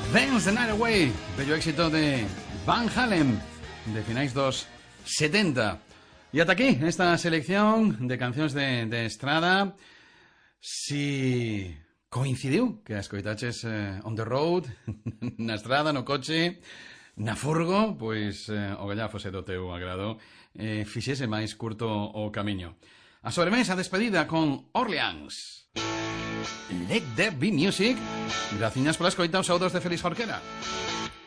Dance the Night Away, bello éxito de Van Halen de finais dos 70. Y hasta aquí esta selección de cancións de estrada. Si coincidiu que as coitaches on the road, na estrada, no coche, na furgo, pois o gallá fose do teu agrado, fixese máis curto o camiño. A sobremesa despedida con Orleans. Let there be music. Graciñas pola escoita, os saudos de Félix Jorquera.